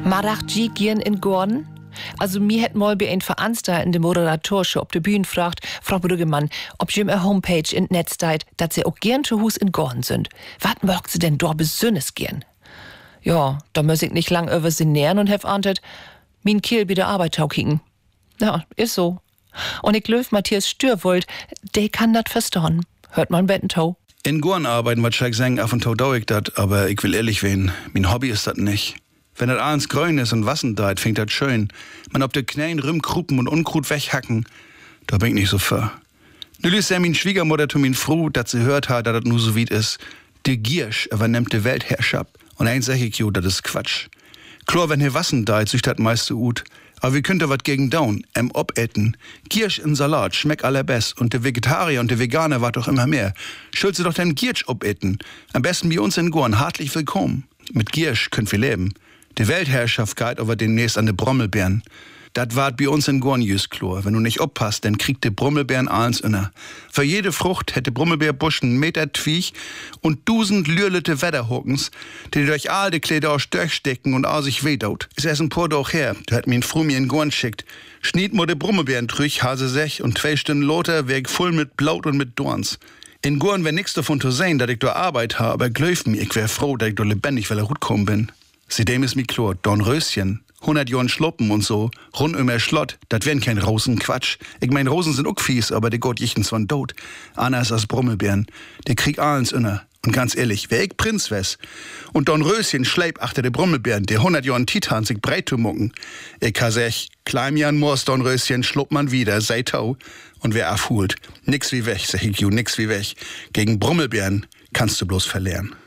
Marach G gern in Gordon? Also mir hätt mal bei ein veranstaltende Moderatorsche ob de Bühne fragt, Frau Brüggemann, ob sie im Homepage in Netz deit, dat sie auch gern zu Hus in Gordon sind. Wat mögt sie denn dort besünnes gern? Ja, da muss ich nicht lang über sie nähern und hef antwortet, min Kiel bi der Arbeit tau kicken. Ja, ist so. Und ich löf Matthias Stürwold, der kann dat verstauen. Hört man Bettentau. In Gordon arbeiten, was ich sagen, af und tau dau ich dat, aber ich will ehrlich wen, mein Hobby ist dat nicht. Wenn das abends grün ist und Wassen deit, fängt das schön. Man ob de Knäen Rümmkruppen und Unkrut weghacken, da bin ich nicht so für. Nu ließ ja min Schwiegermutter zu min froh, dat sie hört hat, dat das nur so weit ist. De Giersch übernimmt de Weltherrschaft. Und eins sag ich jo, dat ist Quatsch. Klar, wenn hier Wassen deit, sich dat meiste ut. Aber wie könnt ihr wat gegen down, obetten? Giersch in Salat, schmeckt allerbest. Und de Vegetarier und de Veganer wart doch immer mehr. Schuld sie doch den Giersch obetten. Am besten bei uns in Gorn, hartlich willkommen. Mit Giersch könnt wir leben. Die Weltherrschaft geht aber demnächst an de Brommelbeeren. Dat wart bei uns in Gorn just klar. Wenn du nicht oppasst, dann kriegt de Brommelbeeren alles inner. Für jede Frucht hätte Brommelbeerbusch einen Meter Twiech und 1000 lürlete Wetterhockens, die durch all de Kleider aus durchstecken und all sich wehdaut. Ist erst ein paar Tag her, da hat mir ein Fru mir in Gorn schickt. Schniet mo de Brommelbeeren trüch, hase sech und 2 Stunden loter, weg voll mit Blaut und mit Dorns. In Gorn wär nix davon zu sehen, dass ich da Arbeit habe, aber glaub mir, ich wär froh, dass ich da lebendig, weil gut kommen bin. Seitdem ist mir klar, Dornröschen, 100 Jahren Schloppen und so, rund um der Schlott, dat wären kein Rosenquatsch. Ich mein, Rosen sind auch fies, aber die Gott jichten zwar tot. Anders als Brommelbeeren, der krieg alles inner. Und ganz ehrlich, wär ich Prinz wes und Dornröschen schleip achter de Brommelbeeren, der 100 Jahren Titan sich breit zu mucken. Ich kann sech, kleim Jan Moors Dornröschen schlupp man wieder, sei tau. Und wer afhult, nix wie weg, sag ich ju, nix wie weg. Gegen Brommelbeeren kannst du bloß verlieren.